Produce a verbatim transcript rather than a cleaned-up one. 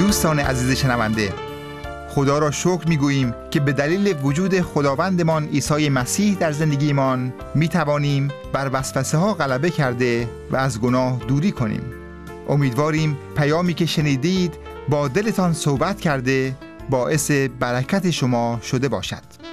دوستان عزیز شنونده، خدا را شکر می‌گوییم که به دلیل وجود خداوندمان عیسی مسیح در زندگیمان می‌توانیم بر وسوسه‌ها غلبه کرده و از گناه دوری کنیم. امیدواریم پیامی که شنیدید با دلتان صحبت کرده باعث برکت شما شده باشد.